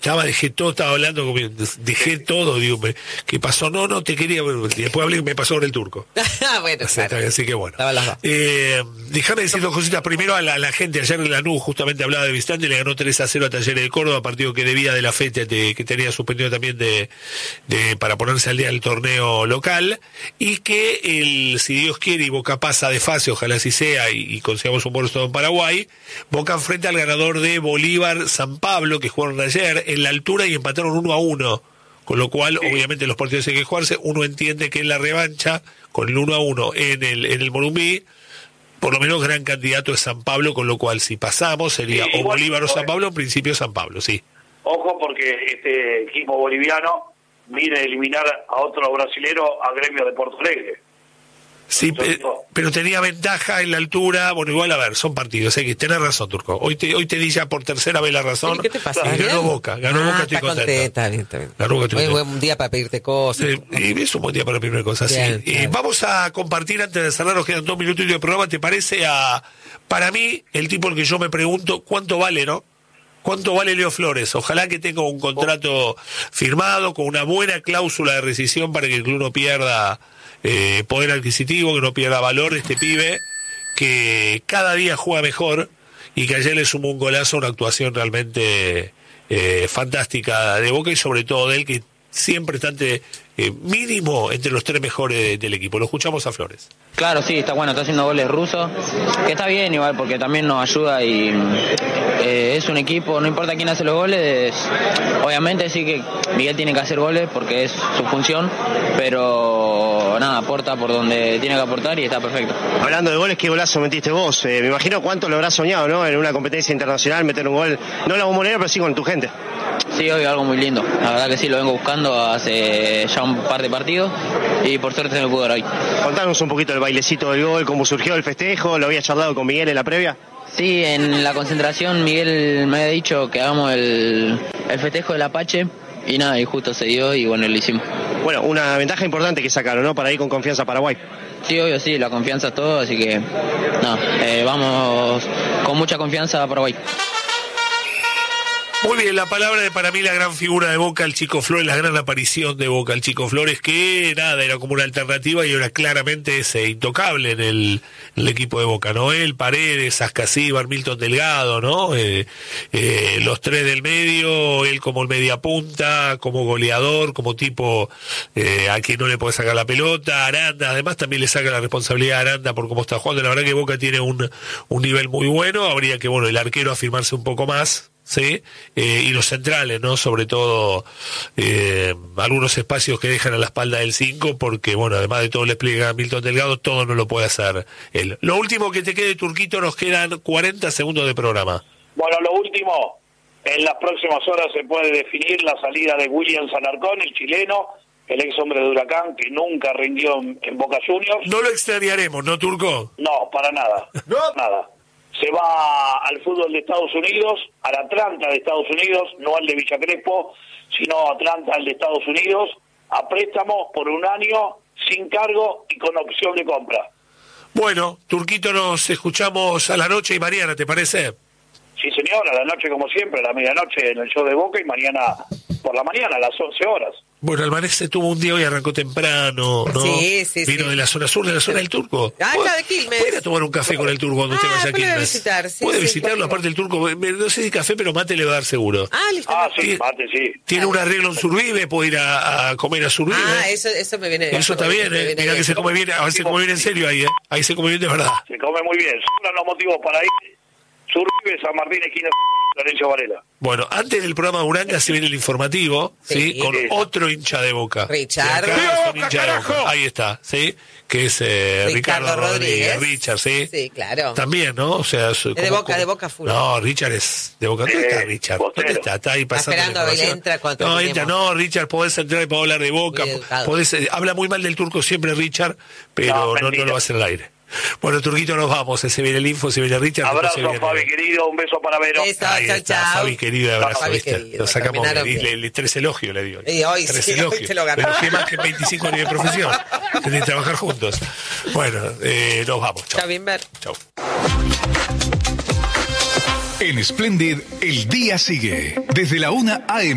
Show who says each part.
Speaker 1: dejé todo, estaba hablando conmigo, dejé todo, digo, ¿qué pasó? No, te quería, después hablé, me pasó con el turco.
Speaker 2: Bueno, claro.
Speaker 1: Así que bueno.
Speaker 2: Déjame
Speaker 1: decir dos cositas. Primero a la gente, ayer en Lanús justamente hablaba de Visitante, le ganó 3-0 a Talleres de Córdoba, partido que debía de la fecha, que tenía suspendido también para ponerse al día del torneo local, y que si Dios quiere y Boca pasa de fase, ojalá así sea, y consigamos un puesto en Paraguay, Boca enfrenta al ganador de Bolívar San Pablo, que jugaron ayer en la altura y empataron 1-1, con lo cual obviamente los partidos hay que jugarse. Uno entiende que en la revancha con el 1-1 en el Morumbí, por lo menos gran candidato es San Pablo, con lo cual si pasamos sería o Bolívar o San Pablo, en principio San Pablo, sí.
Speaker 3: Ojo, porque este equipo boliviano viene a eliminar a otro brasilero, a Gremio de Porto Alegre.
Speaker 1: Sí, pero tenía ventaja en la altura. Bueno, igual, a ver, son partidos, que tenés razón, Turco. Hoy te di ya por tercera vez la razón.
Speaker 2: ¿Qué te pasa?
Speaker 1: Ganó Boca, estoy contento.
Speaker 2: Está bien.
Speaker 1: Ganó Boca, estoy contento.
Speaker 2: Buen día para pedirte cosas.
Speaker 1: Y es un buen día para pedirme cosas, bien, sí. Vamos a compartir, antes de cerrar, nos quedan 2 minutos de programa, ¿te parece? Para mí, el tipo al que yo me pregunto, ¿cuánto vale, no? ¿Cuánto vale Leo Flores? Ojalá que tenga un contrato firmado con una buena cláusula de rescisión para que el club no pierda poder adquisitivo, que no pierda valor este pibe, que cada día juega mejor y que ayer le sumó un golazo, una actuación realmente fantástica de Boca, y sobre todo de él, que siempre está mínimo entre los 3 mejores del equipo. Lo escuchamos a Flores.
Speaker 4: Claro, sí, está bueno, está haciendo goles rusos, que está bien igual, porque también nos ayuda y es un equipo, no importa quién hace los goles, obviamente sí que Miguel tiene que hacer goles porque es su función, pero nada, aporta por donde tiene que aportar y está perfecto.
Speaker 5: Hablando de goles, ¿qué golazo metiste vos? Me imagino cuánto lo habrás soñado, ¿no? En una competencia internacional, meter un gol, no en la Bombonera, pero sí con tu gente.
Speaker 4: Sí, hoy algo muy lindo, la verdad que sí, lo vengo buscando hace ya un par de partidos y por suerte se me pudo dar hoy.
Speaker 5: Contanos un poquito del bailecito del gol, cómo surgió el festejo, ¿lo habías charlado con Miguel en la previa?
Speaker 4: Sí, en la concentración Miguel me había dicho que hagamos el festejo del Apache y nada, y justo se dio y bueno, lo hicimos.
Speaker 5: Bueno, una ventaja importante que sacaron, ¿no? Para ir con confianza a Paraguay.
Speaker 4: Sí, obvio, sí, la confianza es todo, así que nada, vamos con mucha confianza a Paraguay.
Speaker 1: Muy bien, la palabra de, para mí, la gran figura de Boca, el Chico Flores, la gran aparición de Boca, el Chico Flores, que nada, era como una alternativa y ahora claramente es intocable en el equipo de Boca, ¿no? Él, Paredes, Ascasíbar, Milton Delgado, ¿no? Los 3 del medio, él como el media punta, como goleador, como tipo a quien no le puede sacar la pelota, Aranda, además también le saca la responsabilidad a Aranda por cómo está jugando. La verdad que Boca tiene un nivel muy bueno, habría que, bueno, el arquero afirmarse un poco más, ¿sí? Y los centrales, ¿no? Sobre todo algunos espacios que dejan a la espalda del 5, porque, bueno, además de todo le explica a Milton Delgado, todo no lo puede hacer él. Lo último que te quede, Turquito, nos quedan 40 segundos de programa.
Speaker 3: Bueno, lo último, en las próximas horas se puede definir la salida de William Sanarcón, el chileno, el ex hombre de Huracán, que nunca rindió en Boca Juniors.
Speaker 1: No lo extrañaremos, ¿no, Turco?
Speaker 3: No, para nada.
Speaker 1: ¿No?
Speaker 3: Nada. Se va al fútbol de Estados Unidos, al Atlanta de Estados Unidos, no al de Villa Crespo, sino Atlanta al de Estados Unidos, a préstamo por 1 año, sin cargo y con opción de compra.
Speaker 1: Bueno, Turquito, nos escuchamos a la noche y mañana, ¿te parece?
Speaker 3: Sí, señor, a la noche como siempre, a la medianoche en el show de Boca y mañana por la mañana a las 11 horas.
Speaker 1: Bueno, Albanese tuvo un día hoy, arrancó temprano, ¿no?
Speaker 2: Sí.
Speaker 1: Vino de la zona sur, de la zona del Turco.
Speaker 2: De Quilmes.
Speaker 1: Puede ir a tomar un café con el Turco cuando usted vaya a Quilmes.
Speaker 2: Visitar, sí,
Speaker 1: puede
Speaker 2: sí,
Speaker 1: visitarlo,
Speaker 2: claro.
Speaker 1: Aparte el Turco, no sé si café, pero mate le va a dar seguro.
Speaker 2: Listo.
Speaker 3: Sí, mate, sí.
Speaker 1: Tiene un arreglo en Survive, puede ir a comer a Survive.
Speaker 2: Eso me viene.
Speaker 1: Eso está bien, Mira que se come bien, a ver si se come bien en serio ahí, Ahí se come bien de verdad.
Speaker 3: Se come muy bien. Son los motivos para ir. Survive, San Martín, esquina Florencio Varela.
Speaker 1: Bueno, antes del programa de Uranga se viene el informativo, ¿sí? Con otro hincha de Boca.
Speaker 2: Richard.
Speaker 1: Ahí está, ¿sí? Que es Ricardo Rodríguez. Richard, ¿sí?
Speaker 2: Sí, claro.
Speaker 1: También, ¿no? O sea,
Speaker 2: de Boca full.
Speaker 1: No, Richard es de Boca. ¿Dónde está Richard? ¿Dónde está? Está ahí pasando.
Speaker 2: Esperando a que entra cuando
Speaker 1: No, entra, no, Richard, podés entrar y podés hablar de Boca. Habla muy mal del Turco siempre Richard, pero no lo va a hacer al aire. Bueno, Turquito, nos vamos. Se viene el info, se viene Richard.
Speaker 3: Abrazo, Fabi, querido. Un beso para Vero.
Speaker 1: Ahí está, Fabi, querido, abrazo.
Speaker 2: Fabi,
Speaker 1: ¿viste?
Speaker 2: querido,
Speaker 1: Lo sacamos, le 3 elogios, le digo.
Speaker 2: Hoy
Speaker 1: 3
Speaker 2: sí,
Speaker 1: elogios.
Speaker 2: hoy te lo ganó.
Speaker 1: Pero qué más que 25 años de profesión. Tienen que trabajar juntos. Bueno, nos vamos. Chau.
Speaker 2: Está bien, ver.
Speaker 1: Chau.
Speaker 6: En Splendid, el día sigue. Desde la 1 a.m.